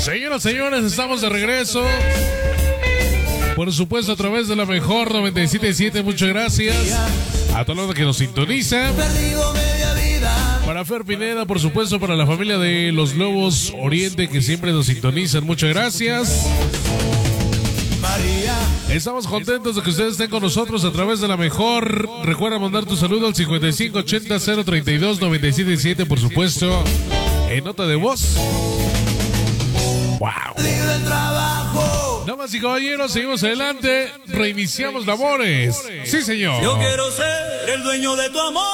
Señoras, señores, estamos de regreso. Por supuesto, a través de la mejor 97.7. Muchas gracias a todos los que nos sintonizan. Para Fer Pineda, por supuesto, para la familia de los Lobos Oriente que siempre nos sintonizan. Muchas gracias. Estamos contentos de que ustedes estén con nosotros a través de la mejor. Recuerda mandar tu saludo al 5580-032-977, por supuesto, en nota de voz. ¡Wow! Damas y caballeros, seguimos adelante. Reiniciamos labores. Sí, señor. Yo quiero ser el dueño de tu amor.